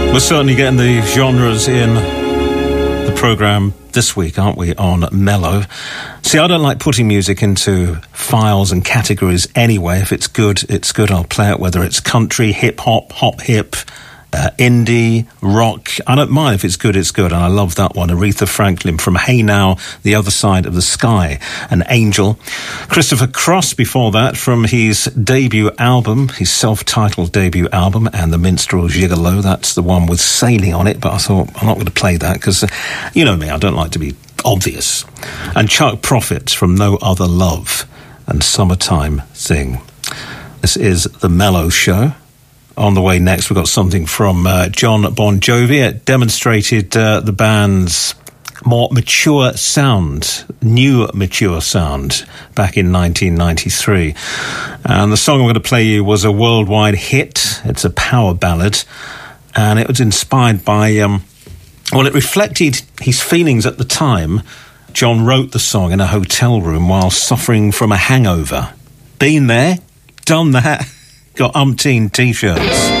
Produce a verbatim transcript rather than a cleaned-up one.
We're certainly getting the genres in the programme this week, aren't we, on Mellow. See, I don't like putting music into files and categories anyway. If it's good, it's good. I'll play it, whether it's country, hip-hop, hop-hip, uh, indie, rock. I don't mind. If it's good, it's good. And I love that one. Aretha Franklin from Hey Now, The Other Side of the Sky, An Angel. Christopher Cross before that from his debut album, his self-titled debut album, And the Minstrel Gigolo. That's the one with sailing on it, but I thought I'm not going to play that because, uh, you know me, I don't like to be obvious. And Chuck Prophet from No Other Love and Summertime Thing. This is The Mellow Show. On the way next, we've got something from uh, John Bon Jovi. It demonstrated uh, the band's more mature sound, new mature sound, back in nineteen ninety-three. And the song I'm going to play you was a worldwide hit. It's a power ballad, and it was inspired by, um, well, it reflected his feelings at the time. John wrote the song in a hotel room while suffering from a hangover. Been there, done that. Got umpteen T-shirts.